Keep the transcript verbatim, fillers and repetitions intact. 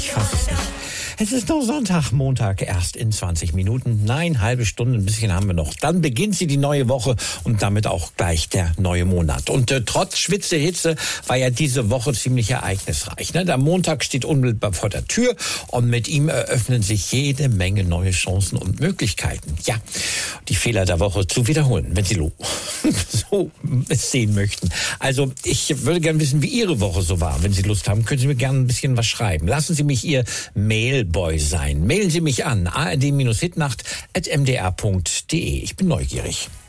Ich fasse es nicht. Es ist noch Sonntag, Montag, erst in zwanzig Minuten. Nein, halbe Stunde, ein bisschen haben wir noch. Dann beginnt sie die neue Woche und damit auch gleich der neue Monat. Und äh, trotz Schwitze, Hitze war ja diese Woche ziemlich ereignisreich. Ne? Der Montag steht unmittelbar vor der Tür und mit ihm eröffnen sich jede Menge neue Chancen und Möglichkeiten. Ja, die Fehler der Woche zu wiederholen, wenn Sie so es sehen möchten. Also ich würde gerne wissen, wie Ihre Woche so war. Wenn Sie Lust haben, können Sie mir gerne ein bisschen was schreiben. Lassen Sie mich Ihr Mailboy sein. Mailen Sie mich an a r d Bindestrich hitnacht at m d r punkt d e. Ich bin neugierig.